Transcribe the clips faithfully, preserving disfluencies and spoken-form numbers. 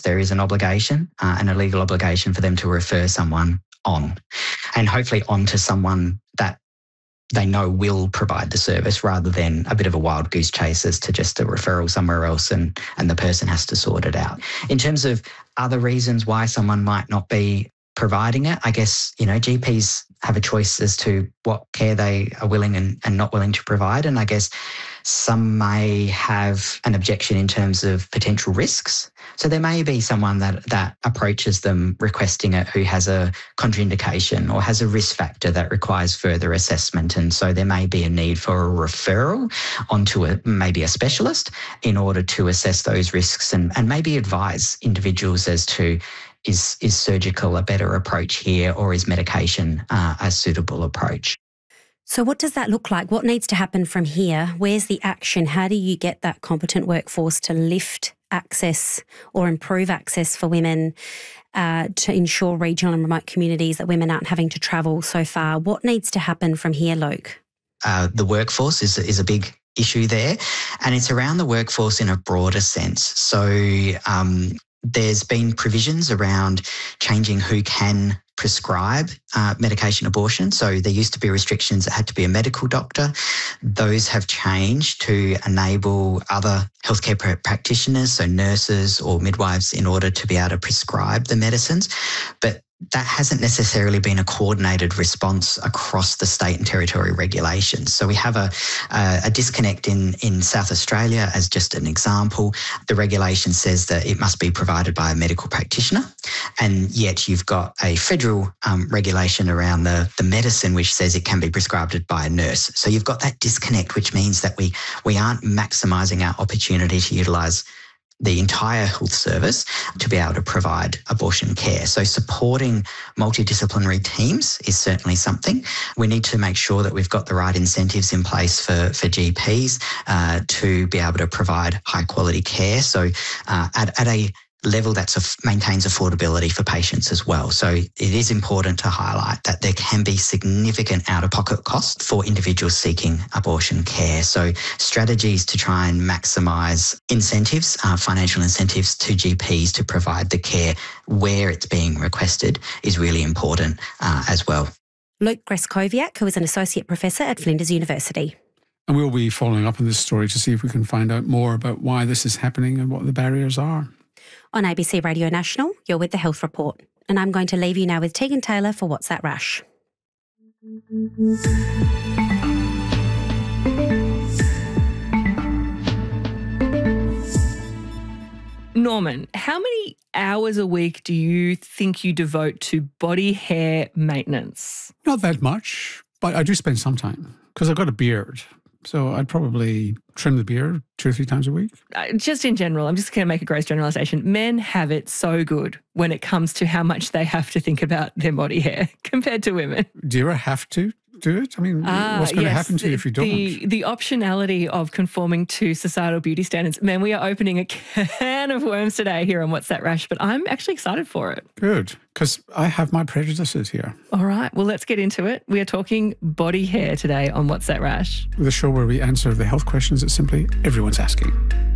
there is an obligation, uh, and a legal obligation for them to refer someone on, and hopefully on to someone that they know will provide the service, rather than a bit of a wild goose chase as to just a referral somewhere else and, and the person has to sort it out. In terms of other reasons why someone might not be providing it, I guess, you know, G Ps have a choice as to what care they are willing and, and not willing to provide. And I guess some may have an objection in terms of potential risks. So there may be someone that, that approaches them requesting it who has a contraindication or has a risk factor that requires further assessment. And so there may be a need for a referral onto a, maybe a specialist in order to assess those risks and, and maybe advise individuals as to is, is surgical a better approach here, or is medication uh, a suitable approach? So what does that look like? What needs to happen from here? Where's the action? How do you get that competent workforce to lift access or improve access for women uh, to ensure regional and remote communities that women aren't having to travel so far? What needs to happen from here, Luke? Uh, the workforce is, is a big issue there, and it's around the workforce in a broader sense. So um, there's been provisions around changing who can prescribe uh, medication abortion. So there used to be restrictions that had to be a medical doctor. Those have changed to enable other healthcare pr- practitioners, so nurses or midwives, in order to be able to prescribe the medicines. But that hasn't necessarily been a coordinated response across the state and territory regulations. So we have a, a, a disconnect in, in South Australia as just an example. The regulation says that it must be provided by a medical practitioner, and yet you've got a federal um, regulation around the, the medicine which says it can be prescribed by a nurse. So you've got that disconnect, which means that we, we aren't maximising our opportunity to utilise the entire health service to be able to provide abortion care. So supporting multidisciplinary teams is certainly something. We need to make sure that we've got the right incentives in place for, for G Ps uh, to be able to provide high quality care. So uh, at, at a level that maintains affordability for patients as well. So it is important to highlight that there can be significant out-of-pocket costs for individuals seeking abortion care. So strategies to try and maximise incentives, uh, financial incentives to G Ps to provide the care where it's being requested is really important uh, as well. Luke Greskoviak, who is an Associate Professor at Flinders University. And we'll be following up on this story to see if we can find out more about why this is happening and what the barriers are. On A B C Radio National, you're with The Health Report. And I'm going to leave you now with Tegan Taylor for What's That Rush? Norman, how many hours a week do you think you devote to body hair maintenance? Not that much, but I do spend some time because I've got a beard. So I'd probably trim the beard two or three times a week. Uh, just in general, I'm just going to make a gross generalisation. Men have it so good when it comes to how much they have to think about their body hair compared to women. Do you ever have to do it? I mean, uh, what's going yes, to happen to you if you don't? The, the optionality of conforming to societal beauty standards. Man, we are opening a can of worms today here on What's That Rash, but I'm actually excited for it. Good, because I have my prejudices here. All right, well, let's get into it. We are talking body hair today on What's That Rash? The show where we answer the health questions that simply everyone's asking.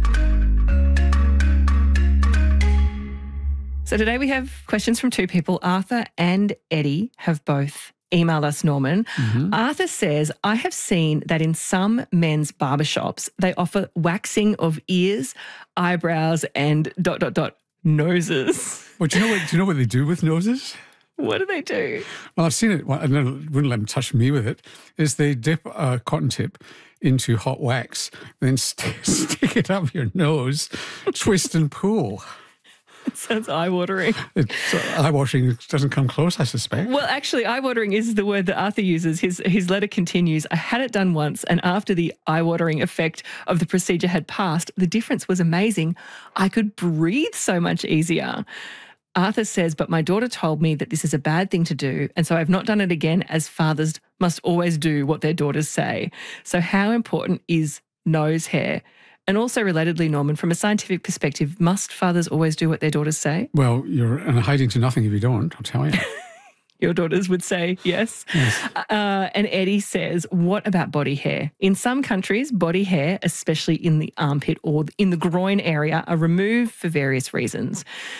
So today we have questions from two people. Arthur and Eddie have both emailed us, Norman. Mm-hmm. Arthur says, I have seen that in some men's barbershops, they offer waxing of ears, eyebrows and dot, dot, dot, noses. Well, do you know what, do you know what they do with noses? What do they do? Well, I've seen it. Well, I wouldn't let them touch me with it. Is they dip a cotton tip into hot wax, then st- stick it up your nose, twist and pull. It sounds eye-watering. It's, uh, eye-watering doesn't come close, I suspect. Well, actually, eye-watering is the word that Arthur uses. His his letter continues, I had it done once, and after the eye-watering effect of the procedure had passed, the difference was amazing. I could breathe so much easier. Arthur says, but my daughter told me that this is a bad thing to do, and so I've not done it again, as fathers must always do what their daughters say. So how important is nose hair? And also relatedly, Norman, from a scientific perspective, must fathers always do what their daughters say? Well, you're hiding to nothing if you don't, I'll tell you. Your daughters would say yes. yes. Uh, and Eddie says, what about body hair? In some countries, body hair, especially in the armpit or in the groin area, are removed for various reasons.